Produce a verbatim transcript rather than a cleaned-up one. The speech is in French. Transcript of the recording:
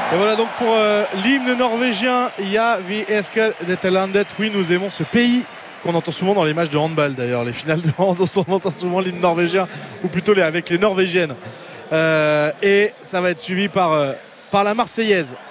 Et voilà donc pour euh, l'hymne norvégien, Ja vi elsker dette landet. Oui, nous aimons ce pays, qu'on entend souvent dans les matchs de handball d'ailleurs, les finales de hand, on entend souvent l'hymne norvégien, ou plutôt les, avec les norvégiennes. Euh, et ça va être suivi par, euh, par la Marseillaise.